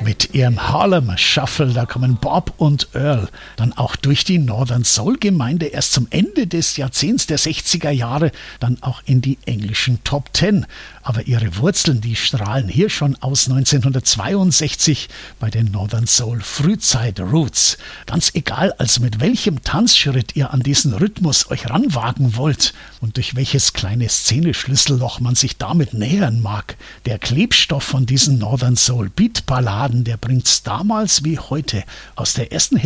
Mit ihrem Harlem Shuffle, da kommen Bob und Earl dann auch durch die Northern Soul Gemeinde erst zum Ende des Jahrzehnts der 60er Jahre dann auch in die englischen Top 10. Aber ihre Wurzeln, die strahlen hier schon aus 1962 bei den Northern Soul Frühzeit Roots. Ganz egal also mit welchem Tanzschritt ihr an diesen Rhythmus euch ranwagen wollt und durch welches kleine Szeneschlüsselloch man sich damit nähern mag. Der Klebstoff von diesen Northern Soul Beat Balladen, der bringt's damals wie heute aus der ersten